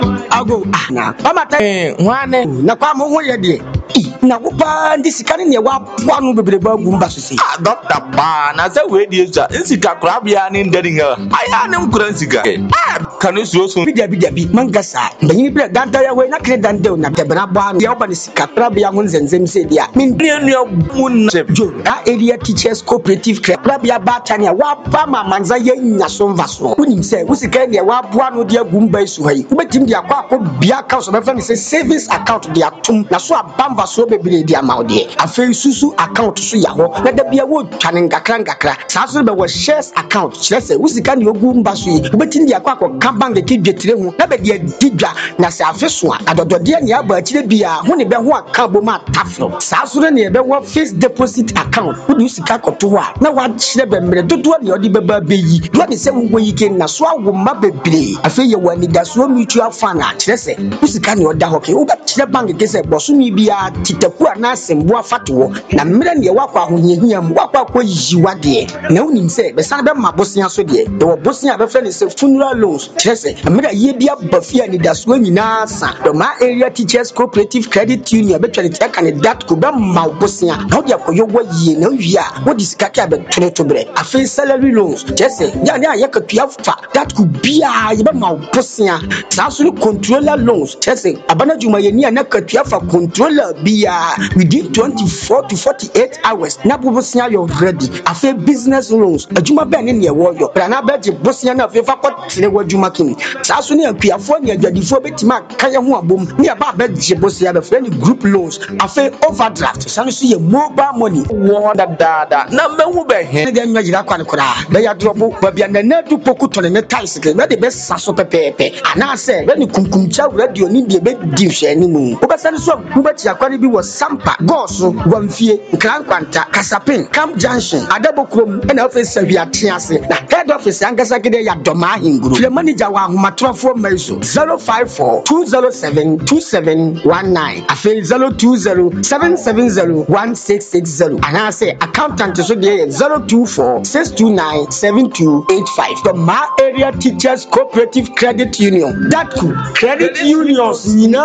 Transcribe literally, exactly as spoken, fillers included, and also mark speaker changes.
Speaker 1: Ago na mama ta hwane na kwa mo ho ye de na wo pa ndi sika ne wa boa no bebre ba gu mba so se
Speaker 2: ah doctor pa na say we dey ja nsika kra bia ne ndari nga aya ne mkura nsika ah kanu so so
Speaker 1: bidia bidia bi mangasa banyi bi danta ya we na kre danta na tebra boa no ya oba ne sika kra bia ho nzenzem se dia min
Speaker 2: nua mun
Speaker 1: jo a area teachers cooperative kra bia ba ta ne wa ba ma manza ye nya so mva so unim se wo sika ne wa boa no dia gu mba su hayi ubetim dia kwa akọ bia account so be fa me say savings account dia tum na so abamba so bebre dia ma ode afei susu account so ya ho na da bia wo twane ngakra ngakra sa so be wo shares account kire se wo sika ne ogu mba so yi ubetim dia kwa akọ ka bank ke dwetire hu na be dia digwa na se afeso a adodode ne aba akire bia ho ne be ho aka bo ma taflo sa so ne be wo fixed deposit account wo du sika koto ho a na wa kire be mre dodo ne odi be ba be yi do ne se wo yi ke na so awo ma bebre afei ye wani da so mutual fund a kire se wo sika ne oda ho ke wo ba kire bank ke se boso mi bia titaku ana sembo afato na mre ne wakwa ahohiahia mu wakwa kwa yiwade na unim se be san be mabosia so de de wo bosia be fe ne se funeral loans kire se mre ye bia bafia ni da so nyina sa do ma area teachers cooperative credit union be twere tia candidate ko be ma bosia na wo de akoyo wo yie na wi a wo disika ka be tone to bre afi salary loans kire se ya ne ayakatua fa that could bia ye be ma bosia sa so ni controller loans kire se abana juma ye ni na katua fa controller bia within twenty-four to forty-eight hours na bobosia you ready afi business loans adwuma be ne ne wo yo bra na be je bosia na afi fa kotene wadwuma kin sa so ne akuafo ne adwadifo betima kan ye ho abom ne ba be je bosia be friend group loans afi overdraft sa so ye mobile money
Speaker 2: wo da da da na mehu be he
Speaker 1: ne de nwa jira kwan kora be ya drop ba bia na na du poku tone ne ties ke be de be sa so pepepe ana se be ne kunkumcha radio ni de be di hwe ni mu wo be sa so wo be ti akwani bi wo sampa goso gwamfie nkrankwanta kasapin camp junction adabokrom na office sawiate ase na head office angasa kede ya doma hinguru the manager wa ahomatrofo maiso zero five four two zero seven two seven one nine afi zero two zero seven seven zero one six six zero ana say accountant so dey zero two four six two nine seven two eight five the ma area teachers cooperative credit union that could credit unions nyina